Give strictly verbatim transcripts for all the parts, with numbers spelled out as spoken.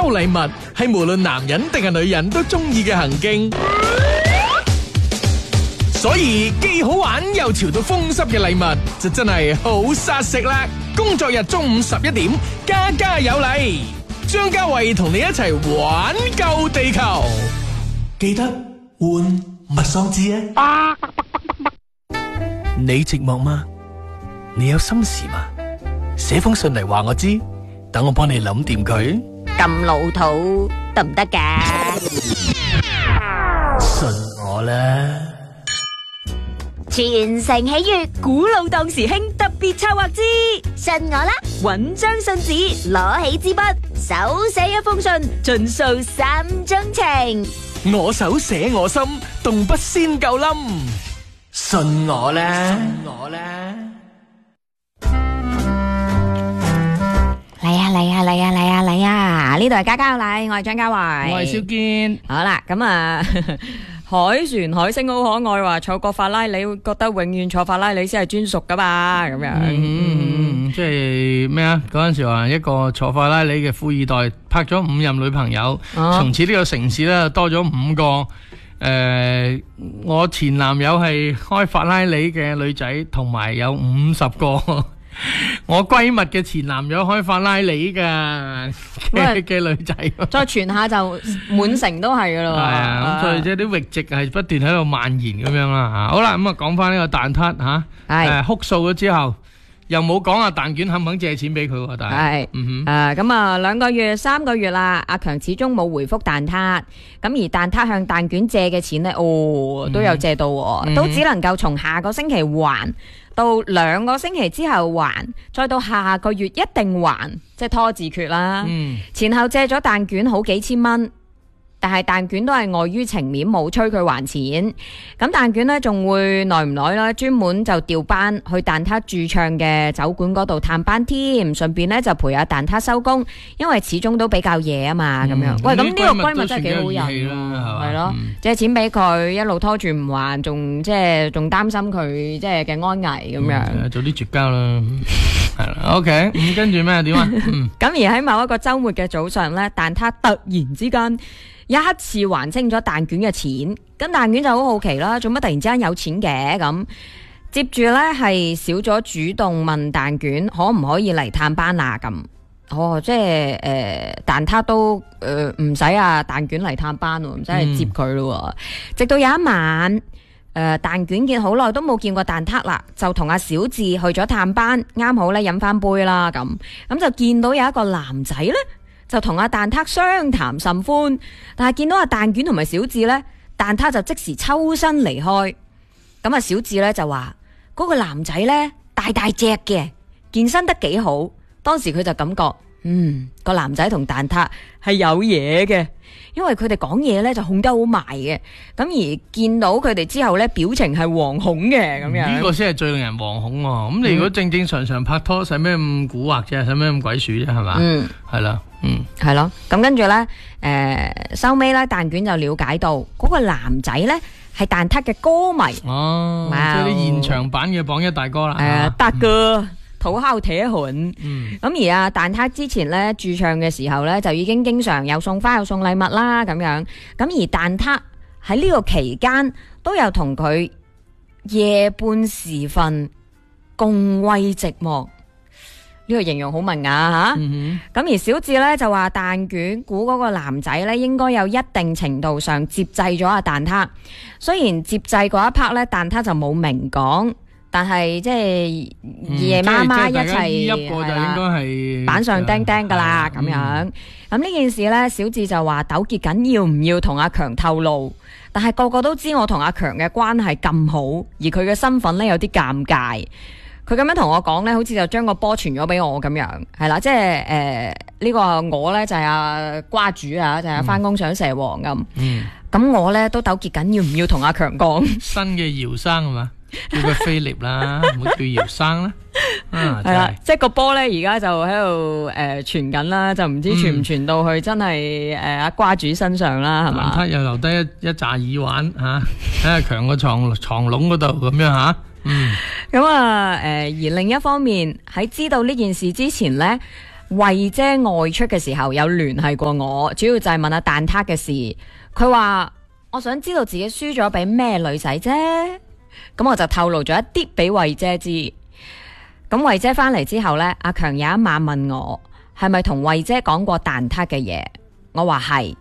收禮物係無論男人定係女人都中意嘅行徑，所以既好玩又潮到風濕嘅禮物就真係好殺食啦！工作日中午十一點，家家有禮，張家衛同你一齊玩救地球，記得換麥桑子啊！你寂寞嗎？你有心事嗎？寫封信嚟話我知，等我幫你諗掂佢。 咁老土得唔得㗎？ 信我啦！ 全城喜悅，古老當時興特別策劃之，信我啦！搵張信紙，攞起支筆，手寫一封信，盡訴三中情。 我手寫我心，動筆先夠冧。信我啦！信我啦！ 嚟啊嚟啊嚟啊嚟啊嚟啊！呢度係家家有禮，我係張家慧， 我係蕭堅。 好啦，咁啊，海船海星好可愛，話坐過法拉利會覺得永遠坐法拉利先係專屬噶嘛，咁樣。 嗯，即係咩啊？嗰陣時話一個坐法拉利嘅富二代，拍咗五任女朋友，從此呢個城市咧多咗五個。誒，我前男友係開法拉利嘅女仔，同埋有五十個。我閨蜜嘅前男友開法拉利噶嘅嘅女仔， 再傳下就滿城都係噶咯。 係啊，咁所以即係啲域籍係不斷喺度蔓延咁樣啦吓。好啦，咁啊講翻呢個蛋撻吓，誒哭訴咗之後，又冇講阿蛋卷肯唔肯借錢俾佢，但係，嗯哼，誒咁啊兩個月三個月啦，阿強始終冇回覆蛋撻，咁而蛋撻向蛋卷借嘅錢咧，哦都有借到，都只能夠從下個星期還。到兩個星期之後還，再到下個月一定還，即係拖字訣啦。嗯、前後借咗蛋卷好幾千蚊，但係蛋卷都係礙於情面冇催佢還錢。咁蛋卷呢仲會耐唔耐啦？專門就調班去蛋撻駐唱嘅酒館嗰度探班添，順便呢就陪阿蛋撻收工，因為始終都比較夜啊嘛。咁、嗯、樣，喂，咁呢個閨蜜真係幾好人，係咯，借錢俾佢，一路拖住唔還，仲即係仲擔心佢即係嘅安危咁樣，嗯、早啲絕交啦。係啦，OK，咁跟住咩點啊？咁、嗯、而喺某一個周末嘅早上呢，蛋撻突然之間一次還清咗蛋卷嘅錢，咁蛋卷就好好奇啦，做乜突然之間有錢嘅咁？接住呢係小咗主動問蛋卷可唔可以嚟探班啊？咁哦，即係誒、呃、蛋撻都誒唔使啊蛋卷嚟探班，唔使去接佢咯。嗯、直到有一晚，誒、呃、蛋卷見好耐都冇見過蛋撻啦，就同阿小智去咗探班，啱好咧飲翻杯啦，咁咁就見到有一個男仔呢，就同阿蛋撻相談甚歡，但係見到阿蛋卷同埋小智呢，蛋撻就即時抽身離開。咁啊，小智呢就話嗰、嗰個男仔呢，大大隻嘅，健身得幾好。當時佢就感覺，嗯，個男仔同蛋撻係有嘢嘅，因為佢哋講嘢呢就控得好埋嘅。咁而見到佢哋之後呢，表情係惶恐嘅咁樣。呢個先係最令人惶恐喎。咁、嗯、你如果正正常常拍拖，使咩咁蠱惑啫？使咩咁鬼鼠啫？係嘛？嗯，係啦。嗯，係咯，咁跟住咧，誒、呃，收尾咧，蛋卷就了解到嗰、那個男仔咧係蛋撻嘅歌迷，哦，即係啲現場版嘅榜一大哥啦，誒、呃，大哥，土烤鐵痕，嗯，咁而阿蛋撻之前咧駐唱嘅時候咧，就已經經常有送花又送禮物啦，咁樣，咁而蛋撻喺呢個期間都有同佢夜半時分共慰寂寞。呢個形容好文雅吓，咁、嗯、而小智咧就話蛋卷估嗰個男仔咧應該有一定程度上接濟咗阿蛋撻，雖然接濟嗰一 part 咧蛋撻就冇明講，但係即係夜媽媽一齊係啦，板上釘釘噶啦咁樣。咁呢件事咧，小智就話糾結緊要唔要同阿強透露，但係個個都知我同阿強嘅關係咁好，而佢嘅身份咧有啲尷尬。佢咁樣同我講咧，好似就將個波傳咗俾我咁樣，係啦，即係誒呢個我咧就係阿瓜主啊，就係翻工上蛇王咁。嗯，咁我咧都糾結緊要唔要同阿強講。新嘅姚生係嘛？叫佢菲力啦，唔好叫姚生啦。啊，係啦，即係個波咧而家就喺度誒傳緊啦，就唔知傳唔傳到去真係誒阿瓜主身上啦，係嘛？蛋撻又留低一一紮耳環吓，喺阿強個床床籠嗰度咁樣吓。嗯，咁啊，誒，而另一方面喺知道呢件事之前呢， 慧姐外出嘅時候有聯繫過我，主要就係問下蛋撻嘅事。佢話我想知道自己輸咗俾咩女仔啫，咁我就透露咗一啲俾慧姐知。咁慧姐翻嚟之後呢，阿強有一晚問我係咪同慧姐講過蛋撻嘅嘢，我話係。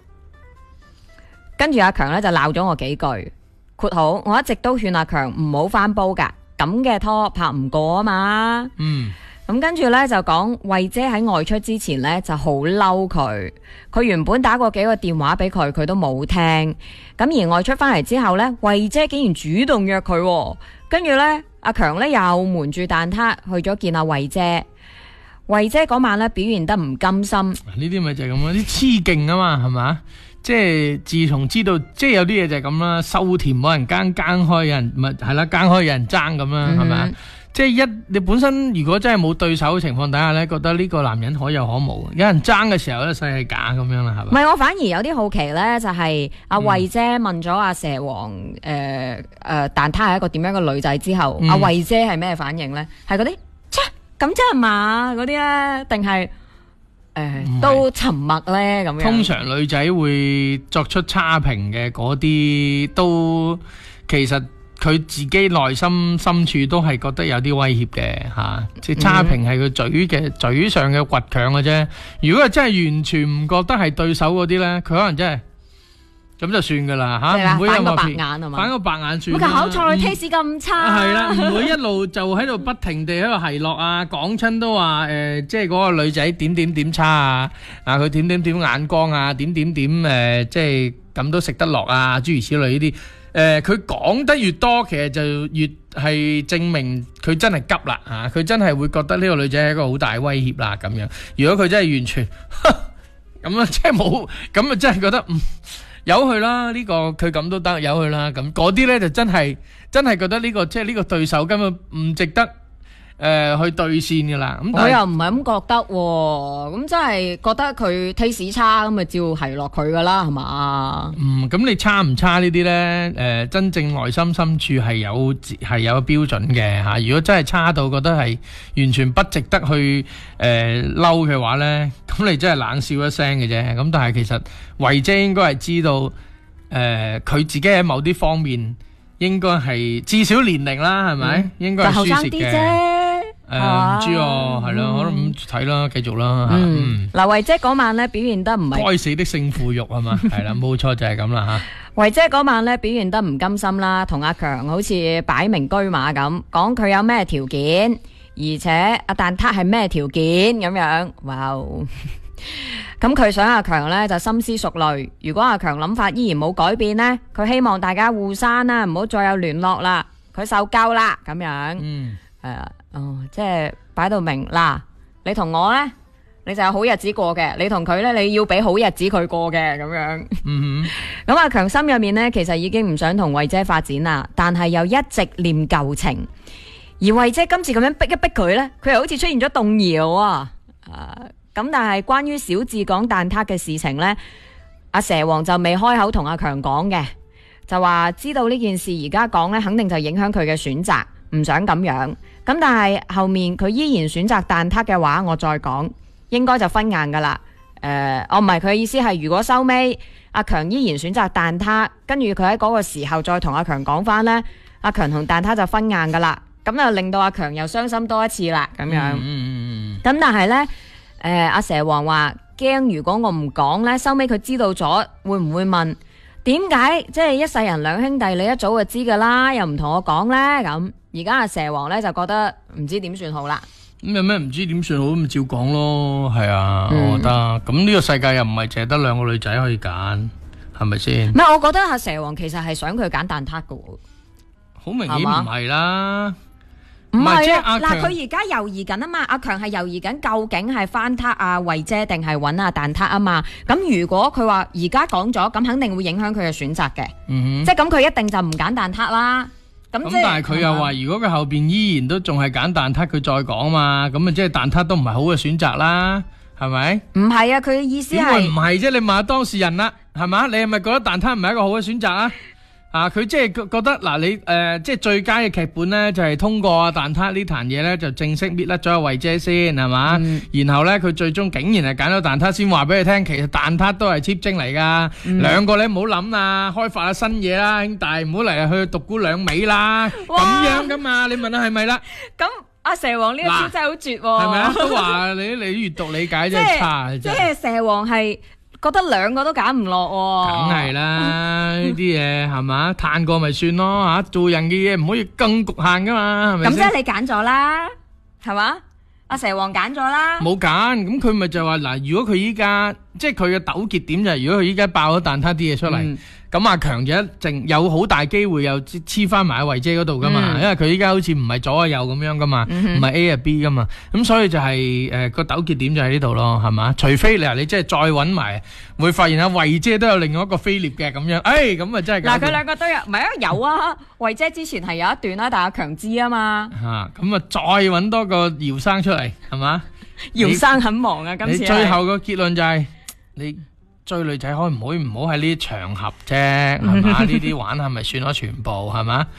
跟住阿強呢就鬧咗我幾句，括號我一直都勸阿強唔好翻煲噶，咁嘅拖拍唔過啊嘛。 嗯， 咁跟住呢就講慧姐喺外出之前呢就好嬲佢，佢原本打過幾個電話俾佢，佢都冇聽。咁而外出翻嚟之後呢，慧姐竟然主動約佢，跟住呢，阿強呢又瞞住蛋撻去咗見阿慧姐。慧姐嗰晚呢表現得唔甘心，呢啲咪就係咁咯，啲黐勁啊嘛，係嘛？即係自從知道，即係有啲嘢就係咁啦，收田冇人耕，耕開有人咪係啦，耕開有人爭咁啦，係咪啊？即係一你本身如果真係冇對手嘅情況底下咧，覺得呢個男人可有可無，有人爭嘅時候咧，細係假咁樣啦，係咪？ 唔係，我反而有啲好奇咧，就係阿慧姐問咗阿蛇王誒誒蛋撻係一個點樣嘅女仔之後，阿慧姐係咩反應咧？係嗰啲切咁啫係嘛嗰啲咧，定係？誒，都沉默咧咁樣。 通常女仔會作出差評嘅嗰啲，都其實佢自己內心深處都係覺得有啲威脅嘅吓。即係差評係佢嘴嘅嘴上嘅倔強嘅啫。如果係真係完全唔覺得係對手嗰啲咧，佢可能真係咁就算噶啦吓，唔會反個白眼啊嘛， 反個白眼算。 冇好彩，taste 咁差。 係啦，唔會一路就喺度不停地喺度奚落啊，講親都話誒，即係嗰個女仔點點點差啊，啊佢點點點眼光啊，點點點誒，即係咁都食得落啊，諸如此類呢啲。誒，佢講得越多，其實就越係證明佢真係急啦吓，佢真係會覺得呢個女仔係一個好大威脅啦咁樣。如果佢真係完全咁啊，即係冇咁啊，真係覺得嗯。由佢啦，呢、這個佢咁都得，由佢啦。咁嗰啲咧就真係真係覺得呢、這個即係呢個對手根本唔值得誒、呃、去對線噶啦。咁我又唔係咁覺得喎，咁真係覺得佢 taste 差，咁咪照係落佢噶啦，係嘛？ 嗯，咁你差唔差呢啲咧？誒、呃，真正內心深處係有係有標準嘅吓。如果真係差到覺得係完全不值得去誒嬲嘅話咧，咁你真係冷笑一聲嘅啫。咁但係其實慧姐應該係知道，誒、呃，佢自己喺某啲方面應該係至少年齡啦，係咪？嗯、應該係輸蝕嘅。誒，唔知啊，係咯，可能咁睇啦，繼續啦。 嗯，嗱，慧姐嗰晚咧表現得唔係該死的勝負欲係嘛？係啦，冇錯就係咁啦吓。 慧姐嗰晚咧表現得唔甘心啦，同阿強好似擺明車馬咁，講佢有咩條件，而且阿蛋撻係咩條件咁樣。哇！咁佢想阿強呢就深思熟慮，如果阿強諗法依然冇改變呢，佢希望大家互刪啦，唔好再有聯絡啦，佢受夠啦咁樣。嗯，係啊，哦，即係擺到明嗱，你同我呢，你就有好日子過嘅，你同佢呢，你要俾好日子佢過嘅咁樣。嗯哼，咁阿強心入面呢，其實已經唔想同慧姐發展啦，但係又一直念舊情，而慧姐今次咁樣逼一逼佢呢，佢又好似出現咗動搖啊。誒。咁但係關於小智講蛋撻嘅事情呢，阿蛇王就未開口同阿強講嘅，就話知道呢件事而家講呢，肯定就影響佢嘅選擇，唔想咁樣。咁但係後面佢依然選擇蛋撻嘅話，我再講，應該就分硬噶啦。誒、呃，我唔係佢嘅意思係，如果收尾阿強依然選擇蛋撻，跟住佢喺嗰個時候再同阿強講翻呢，阿強同蛋撻就分硬噶啦。咁就令到阿強又傷心多一次啦。咁樣，咁、嗯嗯、但係呢。誒，阿、呃、蛇王話驚，如果我唔講呢，收尾佢知道咗，會唔會問點解？即係一世人兩兄弟，你一早就知噶啦，又唔同我講呢？咁而家阿蛇王呢，就覺得唔知點算好啦。 咁有咩唔知點算好？咁照講咯，係啊，嗯、我覺得咁呢個世界又唔係淨係得兩個女仔可以揀，係咪先？ 唔係，我覺得阿蛇王其實係想佢揀蛋撻噶， 好明顯唔係啦。 唔係啊，嗱，佢而家猶豫緊啊嘛，阿強係猶豫緊究竟係翻撻阿慧姐定係揾阿蛋撻啊嘛。咁如果佢話而家講咗，咁肯定會影響佢嘅選擇嘅。嗯哼，即係咁，佢一定就唔揀蛋撻啦。咁咁但係佢又話，如果佢後邊依然都仲係揀蛋撻，佢再講嘛，咁啊即係蛋撻都唔係好嘅選擇啦，係咪？唔係啊，佢嘅意思係點會唔係啫？你問下當事人啦，係嘛？你係咪覺得蛋撻唔係一個好嘅選擇啊？ 啊！佢即係覺覺得嗱，你誒，即係最佳嘅劇本咧，就係通過阿蛋撻呢壇嘢咧，就正式搣甩咗阿慧姐先，係嘛？然後咧，佢最終竟然係揀咗蛋撻，先話俾佢聽，其實蛋撻都係 cheap 精嚟噶。兩個你唔好諗啦，開發下新嘢啦，兄弟，唔好嚟去獨沽兩味啦，咁樣噶嘛？你問下係咪啦？ 咁阿蛇王呢一招真係好絕， 係咪啊？都話你你閱讀理解真係差， 即係蛇王係。覺得兩個都揀唔落喎， 梗係啦，呢啲嘢係嘛，嘆過咪算咯吓，做人嘅嘢唔可以更局限噶嘛，係咪先？ 咁即係你揀咗啦，係嘛？阿蛇王揀咗啦， 冇揀，咁佢咪就話嗱，如果佢依家即係佢嘅糾結點就係，如果佢依家爆咗蛋撻啲嘢出嚟。嗯咁阿強就一定有好大機會又黐翻埋阿慧姐嗰度噶嘛，嗯、因為佢依家好似唔係左啊右咁樣噶嘛，唔係、嗯、A 啊 B 噶嘛，咁所以就係誒個糾結點就喺呢度咯，係嘛？除非你話你即係再揾埋，會發現阿慧姐都有另外一個飛獵嘅咁樣，誒咁啊真係嗱佢兩個都有，唔係啊有啊，慧姐之前係有一段啦，但係阿強知啊嘛， 嚇咁啊再揾多個姚生出嚟係嘛？ 姚生很忙啊，今次你最後個結論就係、是、你。追女仔可唔可以唔好喺呢啲場合啫，係嘛？呢啲玩係咪算咗全部係嘛？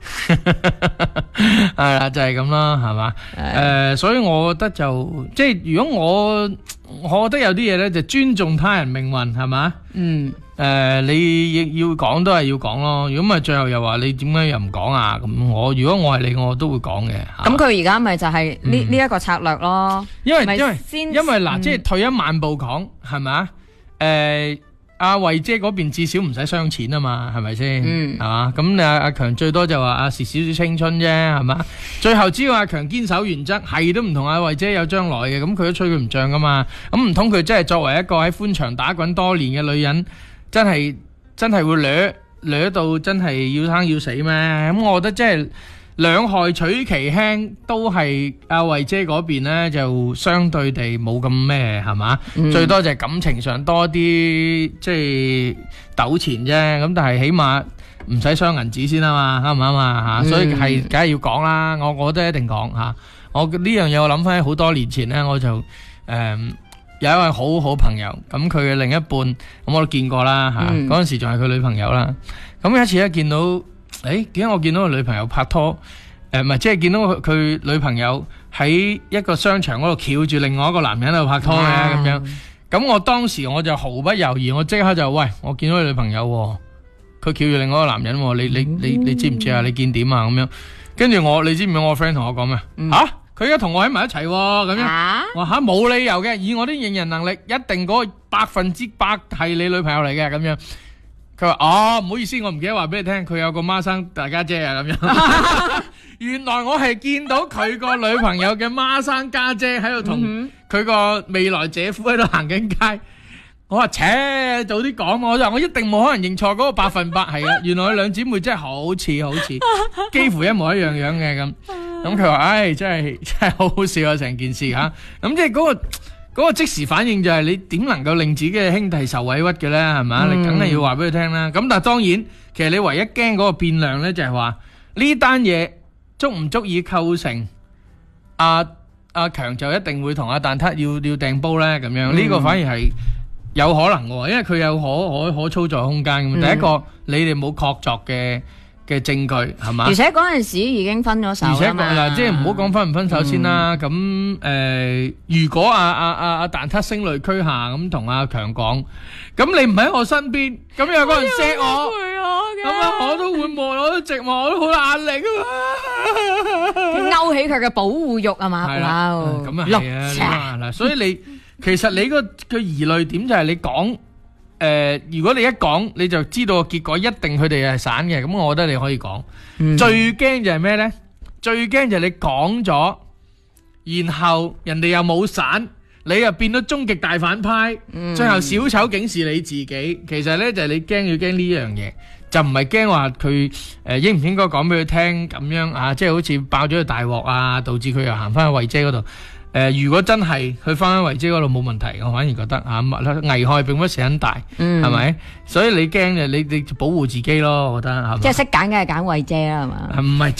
係啦，就係咁啦，係嘛？誒，所以我覺得就即係如果我，我覺得有啲嘢咧就尊重他人命運，係嘛？嗯。誒，你亦要講都係要講咯。如果唔係最後又話你點解又唔講啊？咁我如果我係你，我都會講嘅。 咁佢而家咪就係呢呢一個策略咯。 因為因為因為嗱，即係退一萬步講，係咪？誒，阿慧姐嗰邊至少唔使傷錢啊嘛，係咪先？係嘛？咁阿阿強最多就話阿蝕少少青春啫，係嘛？最後只要阿強堅守原則，係都唔同阿慧姐有將來嘅，咁佢都吹佢唔脹噶嘛？咁唔通佢真係作為一個喺歡場打滾多年嘅女人，真係真係會掠掠到真係要生要死咩？咁我覺得真係。兩害取其輕，都係阿慧姐嗰邊咧就相對地冇咁咩係嘛，嗯、最多就係感情上多啲即係糾纏啫。咁但係起碼唔使傷銀紙先啊嘛，啱唔啱啊？吓，所以係梗係要講啦。我我都一定講吓。我呢樣嘢我諗翻好多年前咧，我就誒、呃、有一位好好朋友，咁佢嘅另一半咁我都見過啦吓。嗰陣、嗯、時仲係佢女朋友啦。咁有一次一見到。誒，點解我見到個女朋友拍拖？誒，唔係，即係見到佢女朋友喺一個商場嗰度翹住另外一個男人喺度拍拖嘅咁樣。咁我當時我就毫不猶豫，我即刻就喂，我見到佢女朋友，佢翹住另外一個男人，你你你你知唔知啊？你見點啊？咁樣，跟住我，你知唔知我 friend 同我講咩？吓，佢而家同我喺埋一齊咁樣。我話吓，冇理由嘅，以我啲認人能力，一定嗰個百分之百係你女朋友嚟嘅咁樣。佢話哦，唔好意思，我唔記得話俾你聽，佢有個孖生大家姐啊咁樣。原來我係見到佢個女朋友嘅孖生家姐喺度同佢個未來姐夫喺度行緊街。我話切，早啲講，我就我一定冇可能認錯嗰個百分百係啊。原來佢兩姊妹真係好似好似，幾乎一模一樣樣嘅咁。咁佢話唉，真係真係好好笑啊成件事吓。咁即係嗰個。嗰個即時反應就係你點能夠令自己嘅兄弟受委屈嘅咧，係嘛？嗯、你梗係要話俾佢聽啦。咁但係當然，其實你唯一驚嗰個變量咧，就係話呢單嘢足唔足以構成阿阿強就一定會同阿蛋撻要要掟煲咧咁樣。呢、嗯、個反而係有可能嘅，因為佢有可可可操作空間。嗯、第一個，你哋冇確鑿嘅嘅證據係嘛？而且嗰陣時已經分咗手啦嘛。 而且嗱，即係唔好講分唔分手先啦。咁誒、嗯呃，如果阿阿阿阿蛋撻聲淚俱下咁同阿強講，咁你唔喺我身邊，咁有個人錫我，咁啊我都會悶，我都寂寞，我都好壓力啊！ 勾起佢嘅保護欲啊嘛， 係啦，咁啊係啊，嗱，所以你其實你個個疑慮點就係你講。誒、呃，如果你一講，你就知道個結果一定佢哋係散嘅，咁我覺得你可以講。嗯、最驚就係咩呢？最驚就係你講咗，然後人哋又冇散，你又變咗終極大反派，嗯、最後小丑竟是你自己。其實呢，就係、是、你驚要驚呢樣嘢，就唔係驚話佢誒應唔應該講俾佢聽咁樣啊，即係好似爆咗個大鑊啊，導致佢又行翻去慧姐嗰度。誒、呃，如果真係去翻慧姐嗰度冇問題，我反而覺得啊，危害並不是很大，係咪、嗯？所以你驚嘅，你你保護自己咯，我覺得係嘛？ 即係識揀嘅係揀慧姐啦，係嘛？ 唔係，即係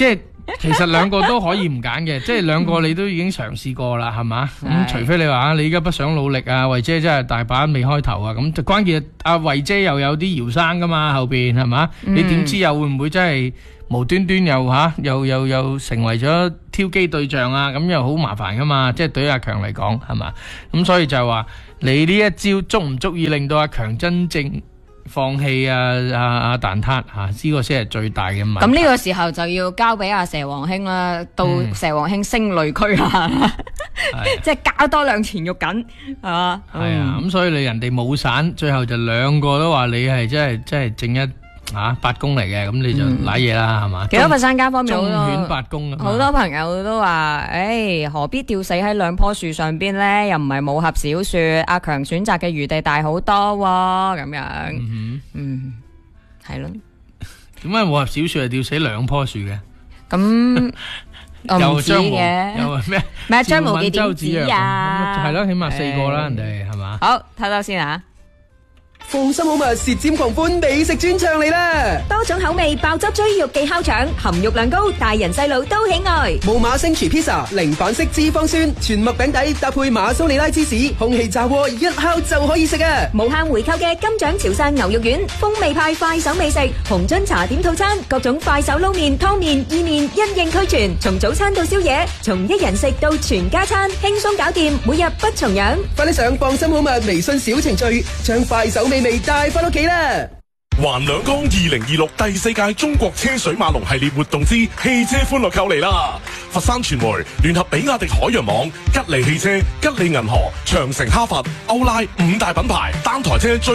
其實兩個都可以唔揀嘅，即係兩個你都已經嘗試過啦，係嘛？咁除非你話你而家不想努力啊，慧姐真係大把未開頭啊，咁就關鍵阿慧姐又有啲搖生噶嘛，後邊係嘛？你點知又會唔會真係無端端又吓又又又成為咗挑機對象啊？咁又好麻煩噶嘛？即係對阿強嚟講係嘛？咁所以就係話你呢一招足唔足以令到阿強真正放棄啊啊啊蛋撻吓，呢個先係最大嘅問題。 咁呢個時候就要交俾阿蛇王兄啦，到蛇王兄聲淚俱下，即係加多兩錢肉緊，係嘛？ 係啊，咁所以你人哋冇散，最後就兩個都話你係真係真係正一啊八公嚟嘅，咁你就瀨嘢啦，係嘛？ 其實佛山街方面好多忠犬八公啊， 好多朋友都話，誒，何必吊死喺兩棵樹上邊咧？又唔係武俠小說，阿強選擇嘅餘地大好多喎，咁樣，嗯，嗯，係咯。 點解武俠小說係吊死兩棵樹嘅？ 咁我唔知嘅， 又咩？ 咩張無忌點止啊？ 係咯，起碼四個啦，人哋係嘛？ 好，睇睇先啊。 放心好物，舌尖狂歡美食專場嚟啦！ 多種口味爆汁追肉記烤腸，含肉量高，大人細路都喜愛。 冇馬星廚 pizza，零反式脂肪酸，全麥餅底搭配馬蘇里拉芝士，空氣炸鍋一烤就可以食啊！ 無限回購嘅金獎潮汕牛肉丸，風味派快手美食，紅樽茶點套餐，各種快手撈麵、湯麵、意麵因應俱全，從早餐到宵夜，從一人食到全家餐，輕鬆搞掂，每日不重樣。 快啲上放心好物微信小程序，將快手美味帶翻屋企啦！ 環兩江二零二六第四屆中國車水馬龍系列活動之汽車歡樂購嚟啦！佛山傳媒聯合比亞迪海洋網、吉利汽車、吉利銀河、長城哈弗、歐拉五大品牌單台車最